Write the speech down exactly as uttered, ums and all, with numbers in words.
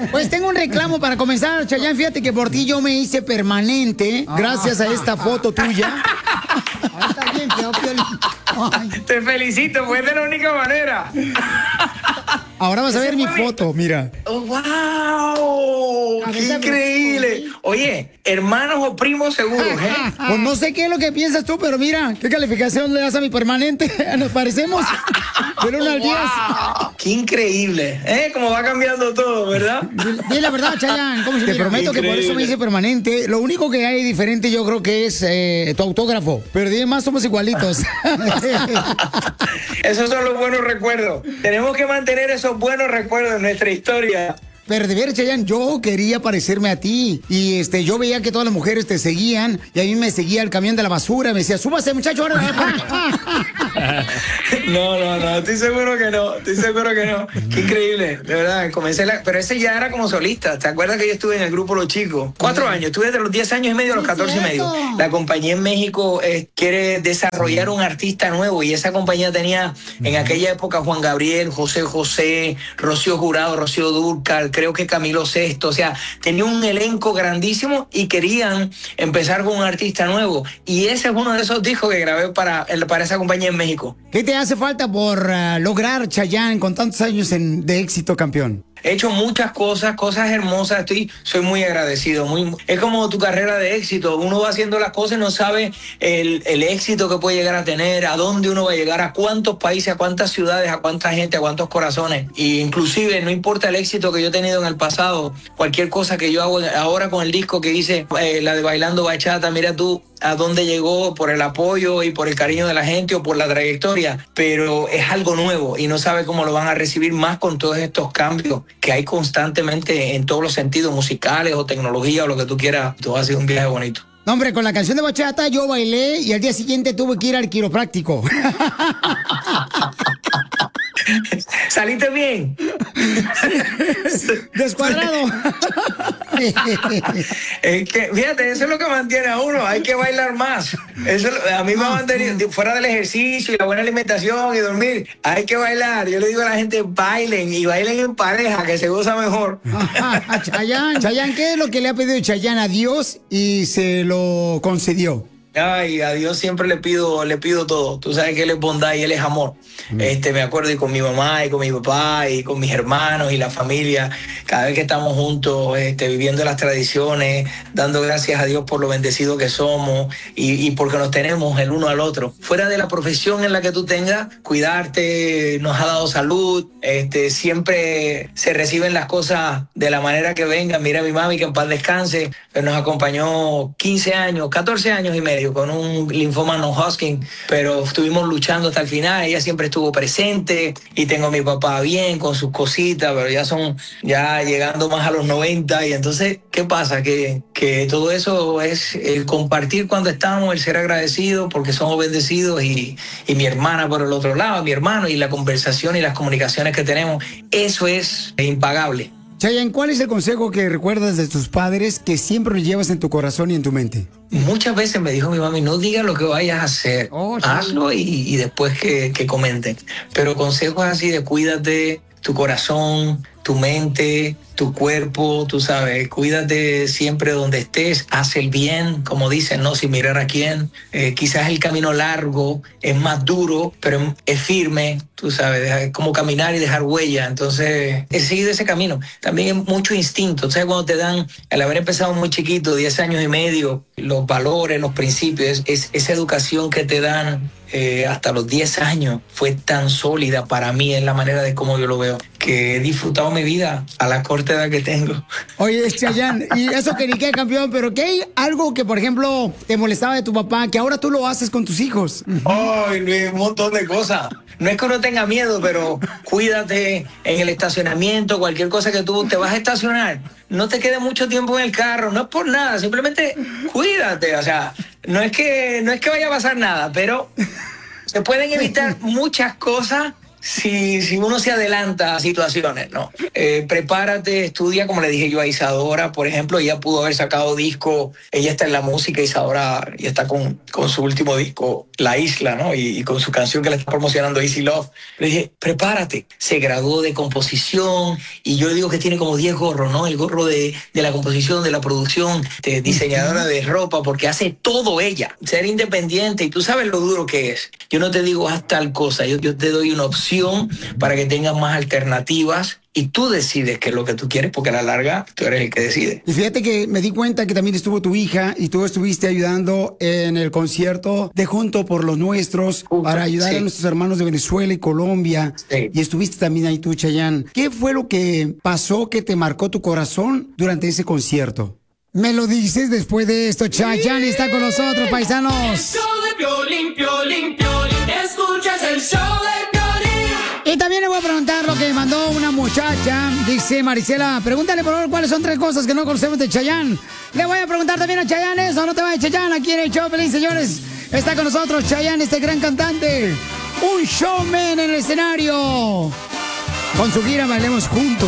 Pues tengo un reclamo para comenzar, Chayanne. Fíjate que por ti yo me hice permanente gracias a esta foto tuya. Ahí está bien, feo, Te felicito, pues de la única manera. Ahora vas a ver mi foto, mira. Oh, ¡wow! ¡Qué increíble! Oye, hermanos o primos seguros, ¿eh? Pues no sé qué es lo que piensas tú, pero mira, ¿qué calificación le das a mi permanente? ¿Nos parecemos? Del uno al diez. ¡Qué increíble! ¿Eh? Cómo va cambiando todo, ¿verdad? Dile la verdad, Chayanne. ¿Cómo se Te prometo increíble. Que por eso me hice permanente. Lo único que hay diferente yo creo que es eh, tu autógrafo. Pero de más somos igualitos. Esos son los buenos recuerdos. Tenemos que mantener esos buenos recuerdos en nuestra historia. Pero de ver, Chayanne, yo quería parecerme a ti. Y este, yo veía que todas las mujeres te seguían. Y a mí me seguía el camión de la basura. Me decía, súbase, muchacho, ahora. No, no, no, estoy seguro que no. Estoy seguro que no. Qué increíble, de verdad. Comencé la... Pero ese ya era como solista. ¿Te acuerdas que yo estuve en el grupo Los Chicos? Cuatro años. Estuve desde los diez años y medio a los catorce y medio. La compañía en México eh, quiere desarrollar un artista nuevo. Y esa compañía tenía en aquella época Juan Gabriel, José José, Rocío Jurado, Rocío Dúrcal, creo que Camilo Sesto, o sea, tenía un elenco grandísimo y querían empezar con un artista nuevo. Y ese es uno de esos discos que grabé para, para esa compañía en México. ¿Qué te hace falta por uh, lograr, Chayanne, con tantos años en, de éxito, campeón? He hecho muchas cosas, cosas hermosas, estoy, soy muy agradecido. Muy, es como tu carrera de éxito, uno va haciendo las cosas y no sabe el, el éxito que puede llegar a tener, a dónde uno va a llegar, a cuántos países, a cuántas ciudades, a cuánta gente, a cuántos corazones. Y inclusive no importa el éxito que yo he tenido en el pasado, cualquier cosa que yo hago ahora con el disco que hice, eh, la de Bailando Bachata, mira tú a dónde llegó por el apoyo y por el cariño de la gente o por la trayectoria, pero es algo nuevo y no sabe cómo lo van a recibir más con todos estos cambios que hay constantemente en todos los sentidos, musicales o tecnología o lo que tú quieras. Todo ha sido un viaje bonito. No, hombre, con la canción de bachata yo bailé y al día siguiente tuve que ir al quiropráctico. ¿Saliste bien? Descuadrado. Es que, fíjate, eso es lo que mantiene a uno. Hay que bailar más. Eso a mí me ha mantenido fuera del ejercicio y la buena alimentación y dormir. Hay que bailar. Yo le digo a la gente, bailen y bailen en pareja, que se goza mejor. Chayanne, Chayanne, ¿qué es lo que le ha pedido Chayanne a Dios y se lo concedió? Ay, a Dios siempre le pido, le pido todo. Tú sabes que Él es bondad y Él es amor. Mm. Este, me acuerdo y con mi mamá y con mi papá y con mis hermanos y la familia. Cada vez que estamos juntos, este, viviendo las tradiciones, dando gracias a Dios por lo bendecidos que somos y, y porque nos tenemos el uno al otro. Fuera de la profesión en la que tú tengas, cuidarte, nos ha dado salud. Este, siempre se reciben las cosas de la manera que vengan. Mira a mi mami, que en paz descanse, que nos acompañó quince años, catorce años y medio con un linfoma no-Hodgkin, pero estuvimos luchando hasta el final. Ella siempre estuvo presente y tengo a mi papá bien con sus cositas, pero ya son ya llegando más a los noventa y entonces, ¿qué pasa? Que, que todo eso es el compartir cuando estamos, el ser agradecidos porque somos bendecidos y, y mi hermana por el otro lado, mi hermano y la conversación y las comunicaciones que tenemos, eso es impagable. Chayanne, ¿cuál es el consejo que recuerdas de tus padres que siempre lo llevas en tu corazón y en tu mente? Muchas veces me dijo mi mami, no digas lo que vayas a hacer, oh, sí. hazlo y, y después que, que comenten. Pero consejos así de cuídate tu corazón, tu mente, tu cuerpo, tú sabes, cuídate siempre donde estés, haz el bien, como dicen, no sin mirar a quién. Eh, quizás el camino largo es más duro, pero es firme, tú sabes, es como caminar y dejar huella. Entonces, he seguido ese camino. También es mucho instinto. ¿Sabes? Cuando te dan, al haber empezado muy chiquito, diez años y medio, los valores, los principios, es, esa educación que te dan eh, hasta los diez años fue tan sólida para mí, es la manera de cómo yo lo veo, que he disfrutado mi vida a la corta edad que tengo. Oye, Chayanne, y eso que ni qué, campeón, pero ¿qué hay algo que, por ejemplo, te molestaba de tu papá, que ahora tú lo haces con tus hijos? Ay, Luis, un montón de cosas. No es que uno tenga miedo, pero cuídate en el estacionamiento, cualquier cosa que tú te vas a estacionar, no te quedes mucho tiempo en el carro, no es por nada, simplemente cuídate, o sea, no es que, no es que vaya a pasar nada, pero se pueden evitar muchas cosas si, si uno se adelanta a situaciones, ¿no? Eh, prepárate, estudia, como le dije yo a Isadora, por ejemplo, ella pudo haber sacado disco, ella está en la música, Isadora, y está con, con su último disco, La Isla, ¿no? Y, y con su canción que le está promocionando, Easy Love. Le dije, prepárate. Se graduó de composición, y yo digo que tiene como diez gorros, ¿no? El gorro de, de la composición, de la producción, de diseñadora de ropa, porque hace todo ella. Ser independiente, y tú sabes lo duro que es. Yo no te digo haz tal cosa, yo, yo te doy una opción para que tengas más alternativas y tú decides qué es lo que tú quieres, porque a la larga tú eres el que decide. Y fíjate que me di cuenta que también estuvo tu hija y tú estuviste ayudando en el concierto de Junto por los Nuestros uh, para ayudar sí. a nuestros hermanos de Venezuela y Colombia. Sí. Y estuviste también ahí tú, Chayanne. ¿Qué fue lo que pasó que te marcó tu corazón durante ese concierto? Me lo dices después de esto. Chayanne está con nosotros, paisanos. El show de Piolín, Piolín, Piolín. Escuchas el show de Piolín. Y también le voy a preguntar lo que mandó una muchacha. Dice Marisela, pregúntale por favor cuáles son tres cosas que no conocemos de Chayanne. Le voy a preguntar también a Chayanne eso. No te vayas, Chayanne, aquí en el show, Piolín, señores. Está con nosotros Chayanne, este gran cantante. Un showman en el escenario. Con su gira Bailemos Juntos.